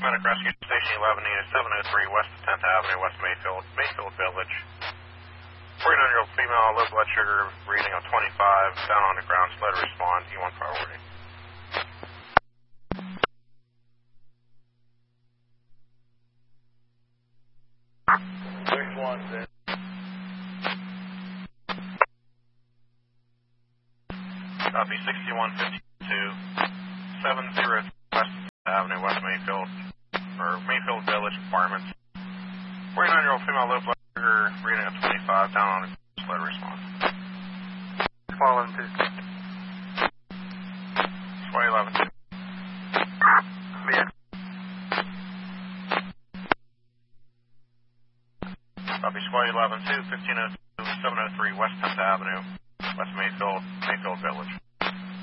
paramedic rescue station 11 unit 703 west of 10th Avenue, West Mayfield, Mayfield Village. 49-year-old female, low blood sugar reading of 25, down on the ground, slow to respond, E1 priority. Copy 6152, 703 West Avenue, West Mayfield, or Mayfield Village Apartments. 49-year-old female, low blood sugar reading of 25, down on the ground, slow to respond. Fallen 2. Sway 11-2. Yeah. Copy Sway 11-2, 1502, 703 West 10th Avenue, West Mayfield.